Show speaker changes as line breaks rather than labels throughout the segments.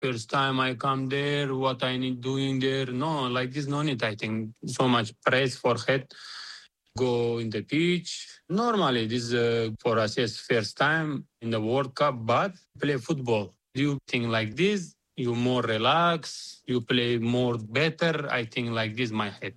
First time I come there, what I need doing there. No, like this, no need. I think so much press for head. Go in the pitch. Normally, this for us, yes, first time in the World Cup, but play football. You think like this, you more relax, you play more better. I think like this, my head.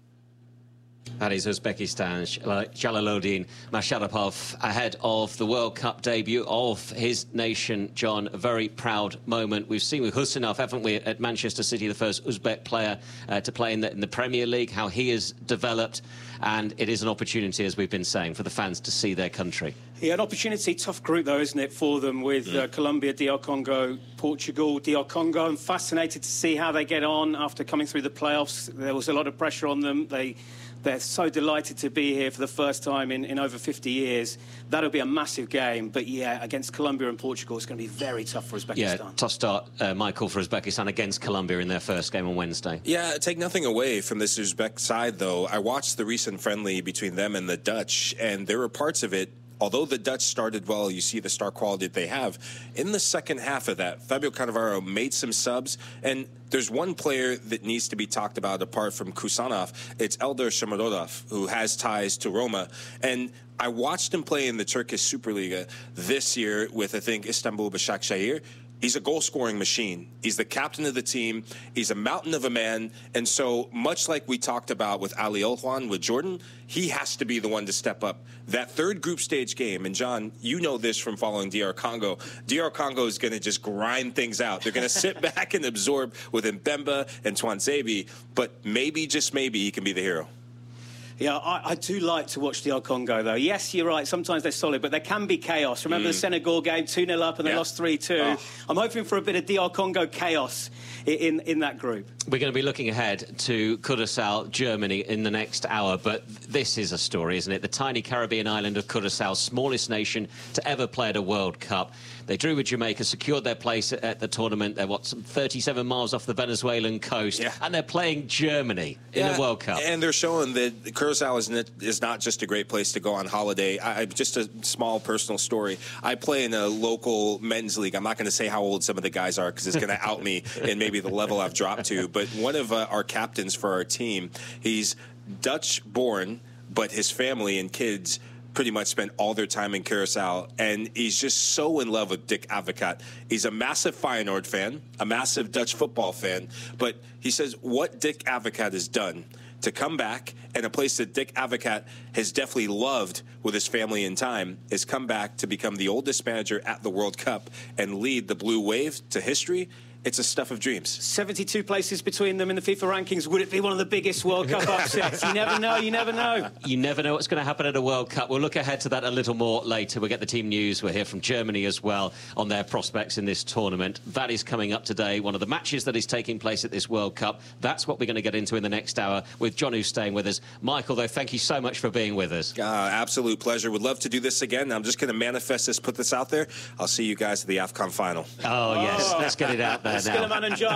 That is Uzbekistan, Jalaloudin Masharapov, ahead of the World Cup debut of his nation, John. A very proud moment. We've seen with Husinov, haven't we, at Manchester City, the first Uzbek player to play in the Premier League, how he has developed. And it is an opportunity, as we've been saying, for the fans to see their country.
Yeah, an opportunity. Tough group, though, isn't it, for them, with Colombia, DR Congo, Portugal, DR Congo. I'm fascinated to see how they get on after coming through the playoffs. There was a lot of pressure on them. They're so delighted to be here for the first time in over 50 years. That'll be a massive game. But, yeah, against Colombia and Portugal, it's going to be very tough for Uzbekistan.
Yeah, tough start, Michael, for Uzbekistan against Colombia in their first game on Wednesday.
Yeah, take nothing away from this Uzbek side, though. I watched the recent friendly between them and the Dutch, and there were parts of it. Although the Dutch started well, you see the star quality that they have. In the second half of that, Fabio Cannavaro made some subs, and there's one player that needs to be talked about apart from Kusanov. It's Eldar Shomurodov, who has ties to Roma. And I watched him play in the Turkish Superliga this year with, I think, Istanbul Başakşehir. He's a goal-scoring machine. He's the captain of the team. He's a mountain of a man. And so, much like we talked about with Ali Olhan, with Jordan, he has to be the one to step up. That third group stage game, and John, you know this from following DR Congo. DR Congo is going to just grind things out. They're going to sit back and absorb with Mbemba and Twanzebe, but maybe, just maybe, he can be the hero.
Yeah, I do like to watch DR Congo, though. Yes, you're right. Sometimes they're solid, but there can be chaos. Remember the Senegal game, 2-0 up, and they lost 3-2. Oh. I'm hoping for a bit of DR Congo chaos in that group.
We're going to be looking ahead to Curaçao, Germany, in the next hour. But this is a story, isn't it? The tiny Caribbean island of Curaçao, smallest nation to ever play at a World Cup. They drew with Jamaica, secured their place at the tournament. They're, some 37 miles off the Venezuelan coast. Yeah. And they're playing Germany in the World Cup.
And they're showing that Curaçao is not just a great place to go on holiday. Just a small personal story. I play in a local men's league. I'm not going to say how old some of the guys are because it's going to out me and maybe the level I've dropped to. But one of our captains for our team, he's Dutch-born, but his family and kids pretty much spent all their time in Curaçao, and he's just so in love with Dick Advocaat. He's a massive Feyenoord fan, a massive Dutch football fan, but he says what Dick Advocaat has done to come back, and a place that Dick Advocaat has definitely loved with his family in time, is come back to become the oldest manager at the World Cup and lead the Blue Wave to history. It's a stuff of dreams. 72
places between them in the FIFA rankings. Would it be one of the biggest World Cup upsets? You never know, you never know.
You never know what's going to happen at a World Cup. We'll look ahead to that a little more later. We'll get the team news. We'll hear from Germany as well on their prospects in this tournament. That is coming up today. One of the matches that is taking place at this World Cup. That's what we're going to get into in the next hour with John, who's staying with us. Michael, though, thank you so much for being with us.
Absolute pleasure. Would love to do this again. I'm just going to manifest this, put this out there. I'll see you guys at the AFCON final.
Oh, yes. Let's get it out there now.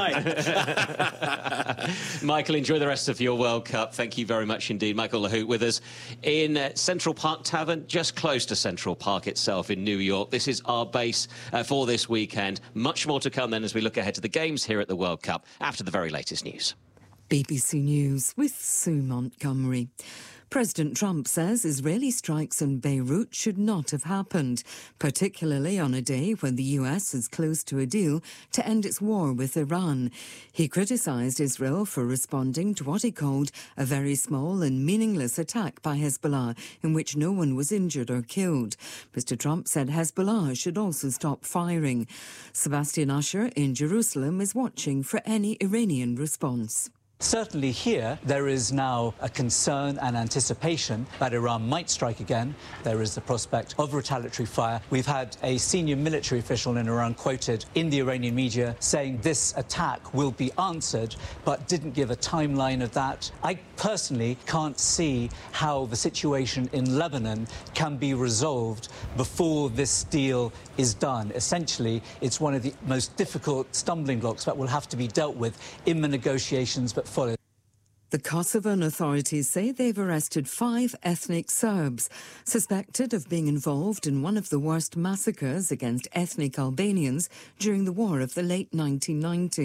Michael, enjoy the rest of your World Cup. Thank you very much indeed. Michael Lahoud with us in Central Park Tavern, just close to Central Park itself in New York. This is our base for this weekend. Much more to come then as we look ahead to the games here at the World Cup after the very latest news.
BBC News with Sue Montgomery. President Trump says Israeli strikes on Beirut should not have happened, particularly on a day when the US is close to a deal to end its war with Iran. He criticised Israel for responding to what he called a very small and meaningless attack by Hezbollah, in which no one was injured or killed. Mr. Trump said Hezbollah should also stop firing. Sebastian Usher in Jerusalem is watching for any Iranian response.
Certainly here, there is now a concern and anticipation that Iran might strike again. There is the prospect of retaliatory fire. We've had a senior military official in Iran quoted in the Iranian media saying this attack will be answered, but didn't give a timeline of that. I personally can't see how the situation in Lebanon can be resolved before this deal is done. Essentially, it's one of the most difficult stumbling blocks that will have to be dealt with in the negotiations that follow.
The Kosovan authorities say they've arrested 5 ethnic Serbs suspected of being involved in one of the worst massacres against ethnic Albanians during the war of the late 1990s.